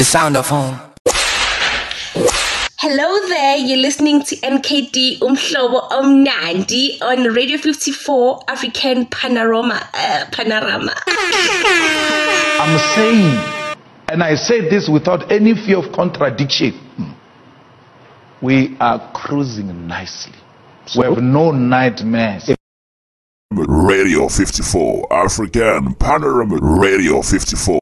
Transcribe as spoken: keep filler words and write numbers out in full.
The sound of home. Hello there, you're listening to M K D Umhlobo Omnandi on Radio fifty-four African Panorama. Uh, Panorama. I'm saying, and I say this without any fear of contradiction, we are cruising nicely. So? We have no nightmares. Radio fifty-four African Panorama. Radio fifty-four.